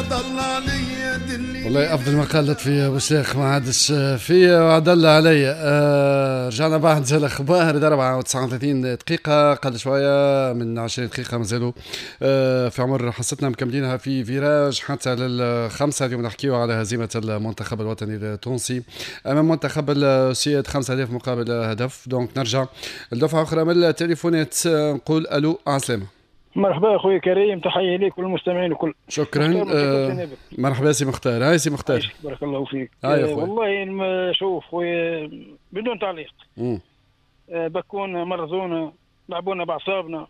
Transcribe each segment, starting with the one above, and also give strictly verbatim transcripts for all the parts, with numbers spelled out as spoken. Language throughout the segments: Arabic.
والله افضل ما قالت في ابو شيخ ما عادش في وعدل علي. آه رجعنا بعد الاخبار أربعة وتسعة وثلاثين دقيقه قل شويه من عشرين دقيقه مازالوا آه في عمر حصتنا مكملينها في فيراج حتى للخمسه. اليوم نحكيو على هزيمه المنتخب الوطني التونسي امام منتخب السويد خمسة أهداف مقابل هدف. دونك نرجع لدفعه اخرى من التليفونات نقول الو عسلامه. مرحبا اخوي كريم، تحيه ليك والمستمعين الكل. شكرا. آه مرحبا سي مختار. هاي سي مختار بارك الله فيك. آه والله شوف خويا بدون تعليق آه بكون مرزونا لعبونا باعصابنا.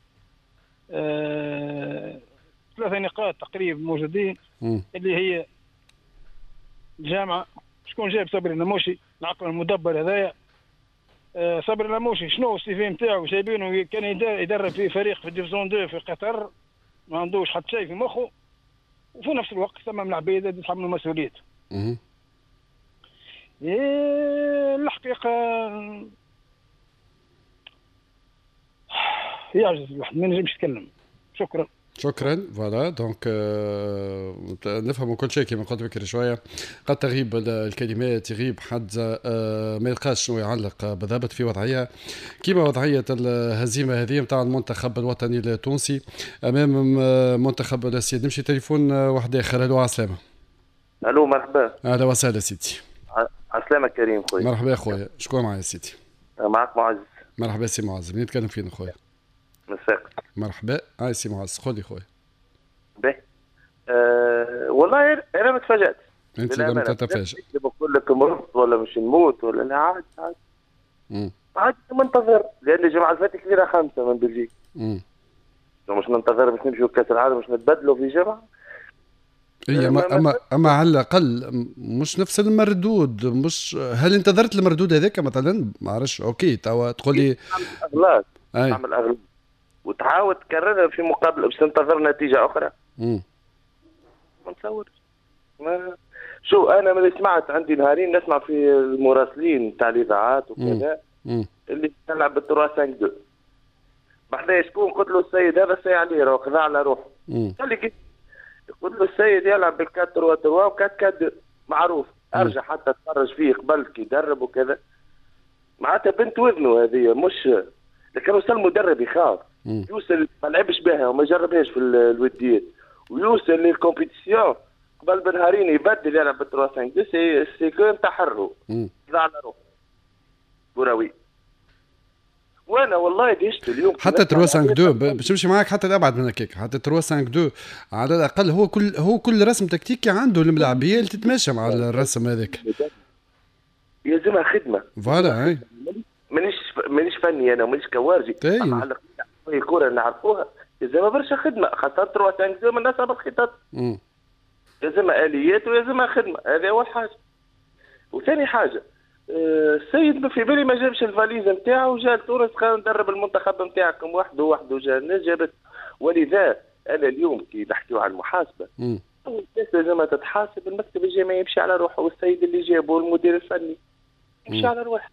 آه ثلاثه نقاط تقريبا موجودين مم. اللي هي الجامعه شكون جاب صبري النموشي العقل المدبر هذايا. آه صبري النموشي شنو السي في نتاعو جايبينه كان يدرب في فريق في ديفيزيون اثنين في قطر ما عندوش حتى شيء في مخه، وفي نفس الوقت ثم العبيد يتحملوا مسؤوليته. اها إيه الحقيقه يعجز الواحد ما نجمش يتكلم. شكرا شكرا. فوالا دونك آه نفهم كل شيء كما قلت بكري شويه قد تغيب الكلمات يغيب حد آه ما يلقاش شنو يعلق بالضبط في وضعيه كيما وضعيه الهزيمه هذه نتاع المنتخب الوطني التونسي امام منتخب السيد. نمشي تليفون واحد اخر. الو عسلامه. الو مرحبا. اهلا وسهلا سيدي. عسلامه كريم خويا. مرحبا خويا. شكون معايا سيدي؟ معك معز. مرحبا سي معز. منين نتكلم فين خويا؟ مساك. مرحبا. هاي سي معز خذي خويا. باهي أه والله انا ما تفاجأت. انت لم تتفاجأ. بقول لك مرضت ولا مش نموت ولا لا عاد عاد امم عاد منتظر لان الجمعه اللي فاتت كبيره خمسه من بلجيكا. امم مش ننتظر باش نمشيو كاس العالم مش نتبدلوا في جمعه. هي اما اما اما على الاقل مش نفس المردود. مش هل انتظرت المردود هذاك مثلا؟ ما عرفش. اوكي توا تقول لي اغلاط تعمل اغلاط وتحاول تكررها في مقابله باش تنتظر نتيجه اخرى. امم ما نتصورش. ما شو انا من اللي سمعت عندي نهارين نسمع في المراسلين تاع الاذاعات وكذا اللي تلعب بالتروا خمسة اثنين. بعدين شكون قلت له السيد هذا سي عليه راه خذا على روحه. قال لي قلت له السيد يلعب بالكات تروا تروا وكات كات معروف. ارجع حتى اتفرج فيه قبل كي يدرب وكذا معناتها بنت وذنه هذه مش لكن وصل مدرب يخاف يوصل ما لعبش بها وما جربهاش في الوديات ويوصل للكومبيتيسيون قبل بنهارين يبدل يلعب بالتروا خمسة. سي سي كون تحرر خذا على روحه كروي. وانا والله ديشت اليوم حتى تروا خمسة اثنين باش نمشي معاك حتى الابعد من هكاك. حتى تروا خمسة اثنين على الاقل هو كل هو كل رسم تكتيكي عنده الملاعبيه اللي تتماشى مع الرسم هذاك. يلزمها خدمه. فوالا هاي مانيش مانيش فني انا ومانيش كوارجي. اما على الكره اللي نعرفوها يلزمها برشا خدمه خاصه تروا خمسة اثنين من الناس بالخطط. يلزمها اليات ويلزمها خدمه. هذه اول حاجه. وثاني حاجه السيد في بالي ما جابش الفاليزه نتاعو وجا لتونس قال ندرب المنتخب نتاعكم وحده وحده وجا الناس جابت. ولذا انا اليوم كي نحكيو على المحاسبه الناس لازم تتحاسب. المكتب الجامعي يمشي على روحه والسيد اللي جابه المدير الفني يمشي على روحه.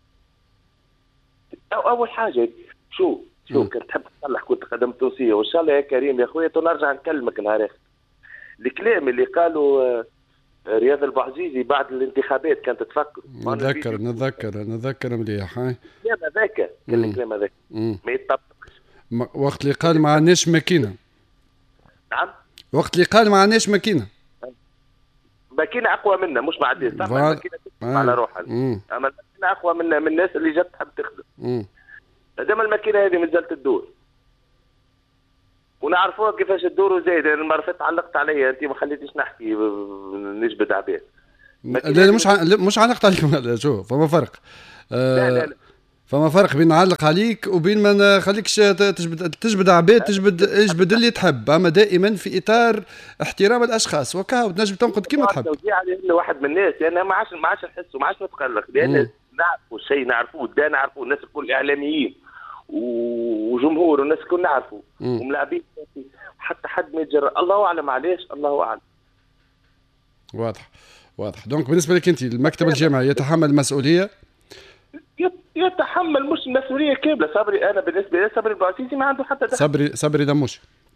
أو اول حاجه شو شو كنت تحب تصلح كنت قدم تونسيه وان شاء الله يا كريم يا خويا نرجع نكلمك نهار اخر. الكلام اللي قالوا رياض البعزيزي بعد الانتخابات كانت تفكر. نتذكر نتذكر نتذكر مليح. هاي الكلام هذاك كان الكلام هذاك ما يتطبقش. وقت اللي قال ما عندناش ماكينه. نعم وقت اللي قال ما عندناش ماكينه. ماكينه اقوى منا مش ما عندناش. صح الماكينه على روحها اما الماكينه اقوى منا من الناس اللي جات تحب تخدم. دام الماكينه هذه مازالت تدور ونعرفوها كيفاش تدور وزايد. انا المره فاتت علقت عليا انت ما خليتيش نحكي نجبد عباد. لا مش ع... مش علقت عليك. لا شوف فما فرق. آه لا لا لا فما فرق بين نعلق عليك وبين ما نخليكش تجبد تجبد عباد. تجبد اجبد اللي تحب اما دائما في اطار احترام الاشخاص وكا وتنجم تنقد كيما تحب. توزيع عليه واحد من الناس يعني ما عادش ما عادش نحس وما عادش نتقلق لان نعرفوا الشيء نعرفوه دا نعرفوه الناس الكل اعلاميين وجمهور والناس الكل نعرفوا وملاعبين حتى حد ما يتجرأ. الله اعلم علاش الله اعلم. واضح واضح. دونك بالنسبه لك انت المكتب الجامعي يتحمل المسؤوليه؟ يتحمل مش مسؤوليه كامله. صبري انا بالنسبه لي صبري البعزيزي ما عنده حتى دخل. صبري صبري دموش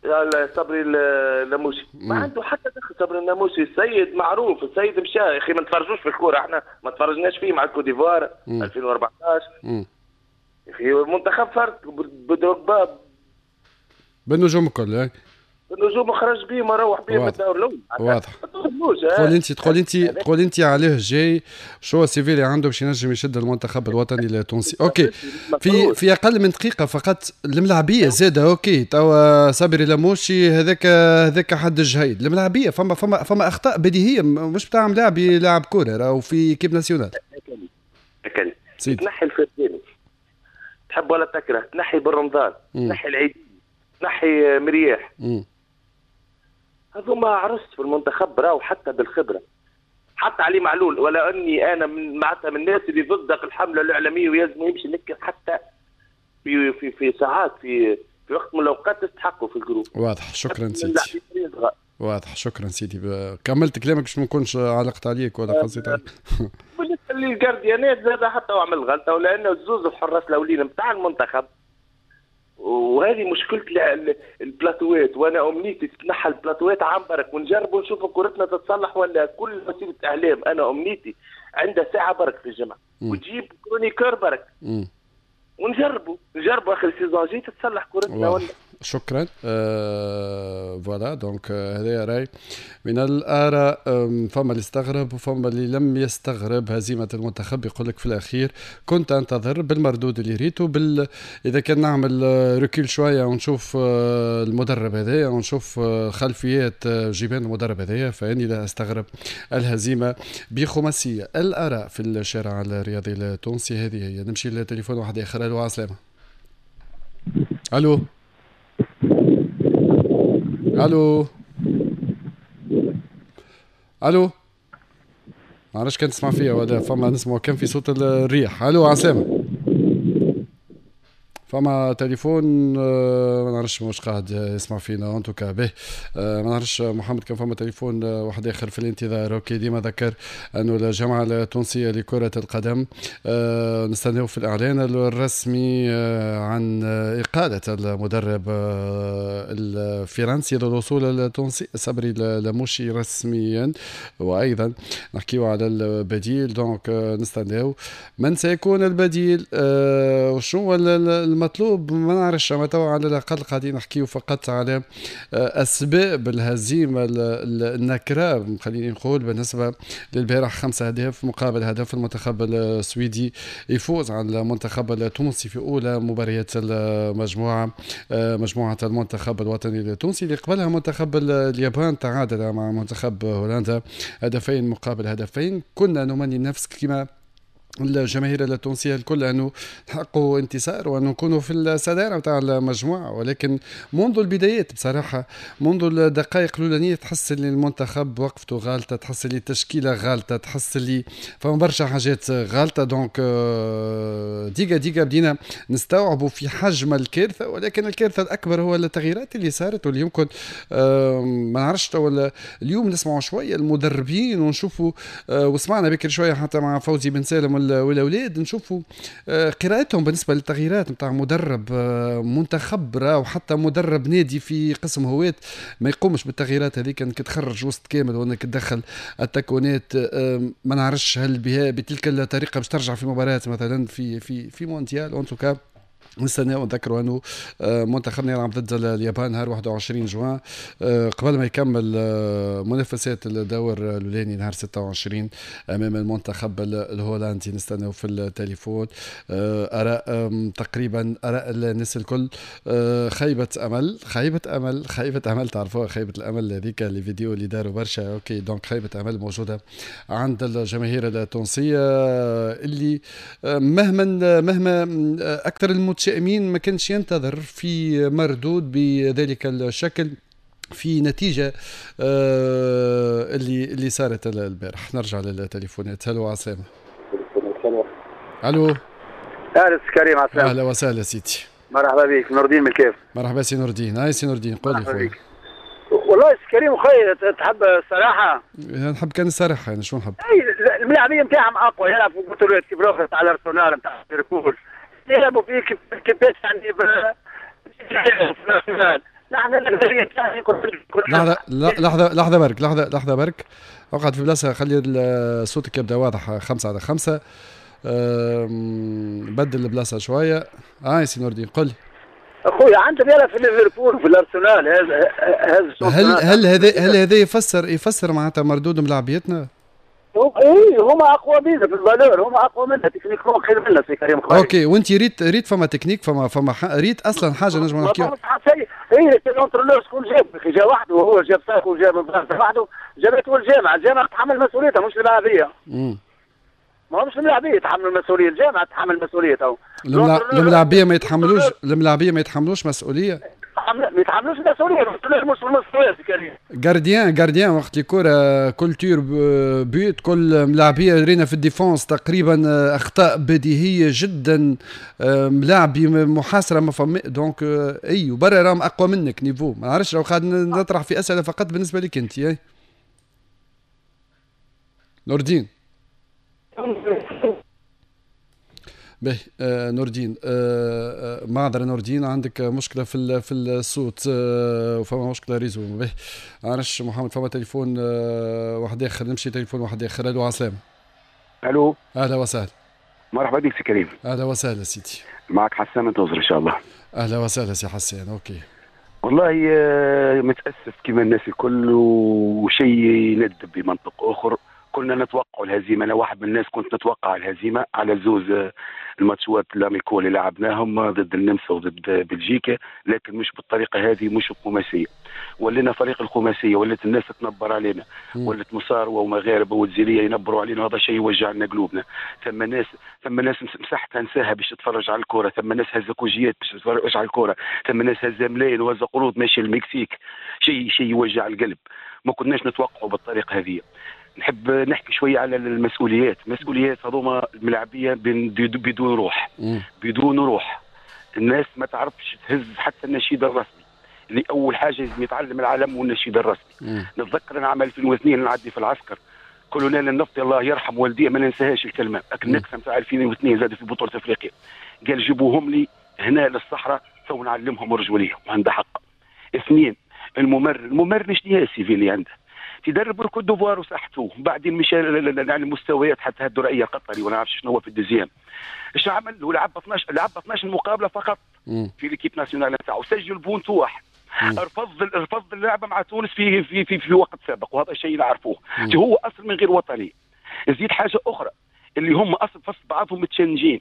صبري الناموسي ما عنده حتى دخل. صبري الناموسي السيد معروف، السيد مشى يا اخي. ما نتفرجوش في الكوره، احنا ما تفرجناش فيه مع الكوت ديفوار ألفين وأربعطاش يا اخي. منتخب فرد بدروجبا بالنجوم الكل، النجوم خرج بيه ما روح بيه من الدور الاول. واضح. تقول انت تقول انت تقول انت عليه جاي شو السيفي اللي عنده باش ينجم يشد المنتخب الوطني التونسي. اوكي، في في اقل من دقيقه فقط الملعبيه زاده. اوكي توا صابري لاموشي هذاك هذاك حد الجهيد. الملعبيه فما فما فما اخطاء بديهيه مش بتاع ملاعب يلعب كوره راهو في كيب ناسيونال. هكا تنحي الفرداني تحب ولا تكره، تنحي بالرمضان، تنحي العيد، تنحي مرياح، هذوما عرست في المنتخب راهو حتى بالخبره. حتى علي معلول، ولا اني انا من معناتها من الناس اللي ضدك الحمله الاعلاميه ويلزم يمشي لكن حتى في في في ساعات في في وقت من الاوقات تستحقوا في الجروب. واضح. شكرا سيدي. واضح. شكرا سيدي. كملت كلامك باش ما نكونش علقت عليك ولا قصيت عليك. بالنسبه للجارديانات زاد حتى عمل غلطه، ولانه زوز الحراس الاولين نتاع المنتخب، وهذه مشكلة البلاتوات. وانا امنيتي تتنحى البلاتوات عنبرك ونجربوا نشوفوا كورتنا تتصلح ولا كل وسيله اعلام. انا امنيتي عندها ساعه برك في الجمعه وتجيب كرونيكور برك ونجربوا نجربوا اخر سيزون جي تتصلح كورتنا ولا. شكرا. آه، فوالا دونك هذا راي من الآراء. فما اللي استغرب وفما اللي لم يستغرب هزيمة المنتخب. يقول لك في الأخير كنت أنتظر بالمردود اللي ريته بال... إذا كان نعمل ركيل شوية ونشوف المدرب هذايا ونشوف خلفيات جبان المدرب هذايا فإني لا أستغرب الهزيمة بخماسية. الآراء في الشارع الرياضي التونسي هذه هي. نمشي لتليفون واحد آخر. ألو عسلامة. ألو الو الو ما عرفش كان تسمع فيا ولا فما نسمع كان في صوت الريح. الو عسلامة. فما تليفون ما نعرفش مش قاعد يسمع فينا انتو كابه. ما نعرفش محمد كان فما تليفون واحد اخر في الانتظار. اوكي ديما ذكر انه الجامعه التونسيه لكره القدم نستناو في الاعلان الرسمي عن اقاله المدرب الفرنسي للوصول التونسي صبري لاموشي رسميا، وايضا نحكيو على البديل. دونك نستناو من سيكون البديل وشو المطلوب ما نعرفش. ما تو على الاقل قاعدين نحكيو فقط على اسباب الهزيمه النكره خليني نقول بالنسبه للبارح. خمسة اهداف مقابل هدف. المنتخب السويدي يفوز على المنتخب التونسي في اولى مباريات المجموعه مجموعه المنتخب الوطني التونسي اللي قبلها منتخب اليابان تعادل مع منتخب هولندا هدفين مقابل هدفين. كنا نمني نفس كما الجماهير التونسية الكل أنه نحققوا انتصار وأنه نكونوا في الصدارة متاع المجموعة، ولكن منذ البدايات بصراحة منذ الدقائق الأولانية تحس لي المنتخب وقفته غالطة، تحس لي التشكيلة غالطة، تحس لي فما برشا حاجات غالطة. دونك ديقة ديقة بدينا نستوعبوا في حجم الكارثة، ولكن الكارثة الأكبر هو التغييرات اللي صارت واللي يمكن ما نعرفش. اليوم نسمعوا شوية المدربين ونشوفوا وسمعنا بكر شوية حتى مع فوزي بن سالم والأولاد نشوفوا قراءتهم بالنسبة للتغييرات متاع مدرب منتخب وحتى مدرب نادي في قسم هواة ما يقومش بالتغييرات هذيك، انك تخرج وسط كامل وانك تدخل التكوينات. ما نعرفش هل بها بتلك الطريقة باش ترجع في مباراة مثلا في في في مونديال. اونتوكا نستناو نذكروا انه منتخبنا يلعب ضد اليابان نهار واحد وعشرين جوان قبل ما يكمل منافسات الدور الاولاني نهار ستة وعشرين امام المنتخب الهولندي. نستناو في التليفون اراء تقريبا اراء الناس الكل. خيبه امل خيبه امل خيبه امل تعرفوها خيبه الامل هذيك الفيديو اللي داروا برشا. اوكي دونك خيبه امل موجوده عند الجماهير التونسيه اللي مهما مهما اكثر المتشائمين ما كانش ينتظر في مردود بذلك الشكل في نتيجة آه اللي اللي صارت البارح. نرجع للتليفونات. هلو عسلامة. الو أهلا كريم عسلامة. أهلا وسهلا سيدي. مرحبا بك نور الدين من الكيف. مرحبا سي نور الدين. هاي سي نور الدين قول لي خويا. والله سي كريم خي تحب الصراحة؟ نحب كان الصراحة يعني شو نحب؟ أي الملاعبية نتاعهم أقوى يلعبوا في بطولات كيف الأخرى تاع الأرسنال نتاع ليفربول يلعبوا فيه كيف كيفاش يعني نحن الأغلبية لحظة لحظة لحظة برك لحظة لحظة برك اقعد في بلاصة، خلي صوتك يبدأ واضح. خمسة على خمسة. بدل البلاصة شوية. اه سي نور الدين قل لي. اخويا عندك يلا في ليفربول وفي الارسنال هذا هذا هل هل هذا هل هذا يفسر يفسر معناتها مردود ملاعبيتنا؟ اي هما اقوى منا في الفالور، هما اقوى منا تكنيكهم خير منا سي كريم خالد. اوكي وانت ريت ريت فما تكنيك فما فما ريت اصلا حاجه نجم نحكيها. هي الكونترولور شكون جاب؟ جا وحده وهو جاب ساكو وجاب مباراه وحده، جابته الجامعه، الجامعه تحمل مسؤوليتها مش اللاعبيه. امم ما مش اللاعبيه تحمل المسؤوليه، الجامعه تحمل مسؤوليتها. الملاعبيه ما يتحملوش الملاعبيه ما يتحملوش مسؤوليه. ما يتحملوش مسؤوليه، مش المسؤوليه كريم. جارديان جارديان وقت الكره كل تير بيوت، كل ملاعبيه رينا في الديفونس تقريبا اخطاء بديهيه جدا، ملاعبي محاصره ما فما دونك اي وبرا راهم اقوى منك نيفو. ما نعرفش لو قاعد نطرح في اسئله فقط بالنسبه لك انت. اي نور الدين. باهي آه نور الدين آه آه معذرة نور الدين، عندك مشكلة في في الصوت آه وفما مشكلة ريزو. باهي معلش محمد فما تليفون آه واحد آخر، نمشي تليفون واحد آخر. ألو عسلامة. ألو أهلا وسهلا. مرحبا بك سي كريم. أهلا وسهلا سيدي. معك حسان من توزر إن شاء الله. أهلا وسهلا سي حسان. أوكي والله آه متأسف كما الناس الكل، وشيء يندب بمنطق آخر. كنا نتوقع الهزيمه، انا واحد من الناس كنت نتوقع الهزيمه على زوز الماتشات الاميكو اللي لعبناهم ضد النمسا وضد بلجيكا، لكن مش بالطريقه هذه، مش الخماسيه. ولينا فريق الخماسيه، ولات الناس تنبر علينا، ولات مصاروه ومغاربه وجزيريه ينبروا علينا، هذا شيء يوجع لنا قلوبنا. ثم ناس ثم ناس مسحتها نساها باش تتفرج على الكره، ثم ناس هزه كوجيات باش تتفرج على الكره، ثم ناس هزه ملايين وهزه قروض ماشي المكسيك. شيء شيء يوجع القلب، ما كناش نتوقعوا بالطريقه هذه. نحب نحكي شويه على المسؤوليات، المسؤوليات هذوما الملاعبيه بدون روح، بدون روح. الناس ما تعرفش تهز حتى النشيد الرسمي اللي اول حاجه لازم يتعلم العلم والنشيد الرسمي. نتذكر انا عام ألفين واثنين نعدي في العسكر، كولونيل النفطي الله يرحم والديه ما ننساهاش الكلمه، لكن النكسه نتاع ألفين واثنين زاد في بطوله افريقيا، قال جيبوهم لي هنا للصحراء تو نعلمهم رجوليه، وعنده حق. اثنين الممرر، الممرر شنو هي السي في اللي عنده؟ تدرب الكوت ديفوار وسحتوه، بعدين مشى على المستويات حتى الدرعيه القطري ولا نعرفش شنو هو في الدوزيام. ايش عمل؟ ولعب اثناش لعب اثناش مقابله فقط مم. في ليكيب ناسيونال نتاعو، سجل بونت واحد. رفض رفض اللعبه مع تونس في في في, في وقت سابق، وهذا الشيء نعرفوه. هو اصل من غير وطني. نزيد حاجه اخرى اللي هم اصل فصل بعضهم متشنجين،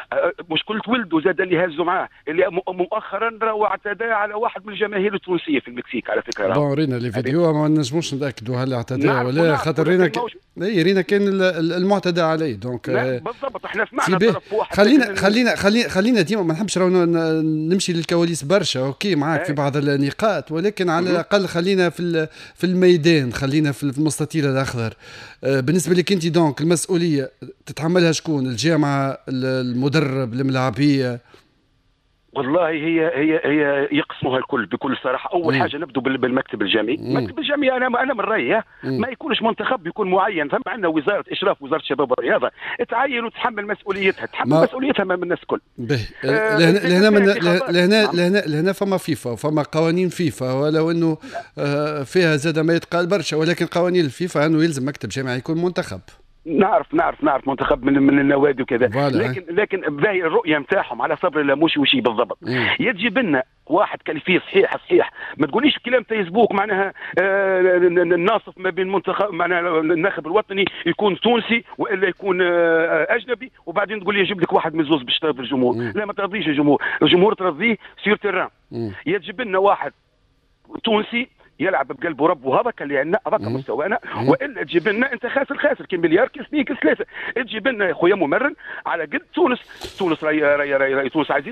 مشكلة ولده زاد اللي هزوا معاه، اللي مؤخرا راهو اعتدى على واحد من الجماهير التونسيه في المكسيك على فكره. بون رينا لي فيديو ما نجموش نتاكدوا هل اعتدى ولا، خاطر رينا ك... اي رينا كان المعتدى عليه. دونك بالضبط احنا سمعنا طرف واحد. خلينا خلينا خلينا خلينا ديما ما نحبش نمشي للكواليس برشا. اوكي معاك أي. في بعض النقاط، ولكن على الاقل خلينا في في الميدان، خلينا في المستطيل الاخضر. بالنسبه لك انت دونك المسؤوليه تتحملها شكون؟ الجامعه، المدرب، الملاعبيه؟ والله هي هي هي يقسموها الكل بكل صراحه. اول مم. حاجه نبدو بالمكتب الجامعي. المكتب الجامعي انا انا من رايي ما يكونش منتخب، يكون معين. ثم عندنا وزاره اشراف، وزاره الشباب والرياضه تعين وتحمل مسؤوليتها، تحمل ما... مسؤوليتها امام الناس الكل. آه لهنا لهنا من لهنا لهنا لهنا فما فيفا وفما قوانين فيفا، ولو انه آه فيها زاد ما يتقال برشا، ولكن قوانين الفيفا انه يلزم مكتب جامعي يكون منتخب. نعرف نعرف نعرف منتخب من من النوادي وكذا، لكن لكن باهي الرؤيه نتاعهم على صبر اللاموشي وشي بالضبط. يجب لنا واحد كالفيه صحيح صحيح، ما تقوليش كلام فيسبوك معناها آه الناصف ما بين منتخب معناها الناخب الوطني يكون تونسي والا يكون آه اجنبي، وبعدين تقول لي يجيب لك واحد من زوز باش ترضي الجمهور. مم. لا ما ترضيش الجمهور، الجمهور ترضيه سير تيران. يجب لنا واحد تونسي يلعب بقلبه ربه، هذاك اللي عندنا، هذاك مستوانا. والا تجيب لنا انت خاسر خاسر كي مليار كي اثنين كي ثلاثه، تجيب لنا يا خويا ممرن على قد تونس. تونس راهي راهي راهي تونس عايزين